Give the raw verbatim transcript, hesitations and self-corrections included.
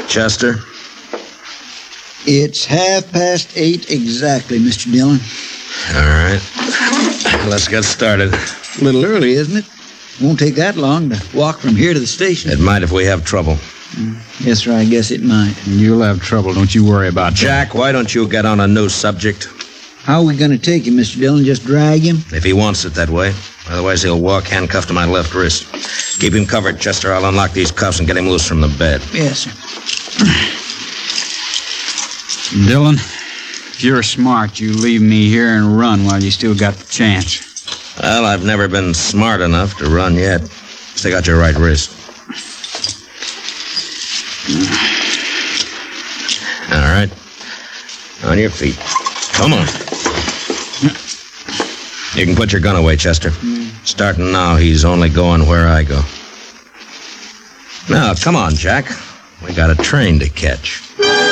Chester? It's half past eight exactly, Mister Dillon. All right. Let's get started. A little early, isn't it? Won't take that long to walk from here to the station. It might if we have trouble. Mm, yes, sir, I guess it might. You'll have trouble. Don't you worry about that. Jack, why don't you get on a new subject? How are we going to take him, Mister Dillon? Just drag him? If he wants it that way. Otherwise, he'll walk handcuffed to my left wrist. Keep him covered, Chester. I'll unlock these cuffs and get him loose from the bed. Yes, sir. Dillon, if you're smart, you leave me here and run while you still got the chance. Well, I've never been smart enough to run yet. Stick out your right wrist. All right. On your feet. Come on. You can put your gun away, Chester. Starting now, he's only going where I go. Now, come on, Jack. We got a train to catch.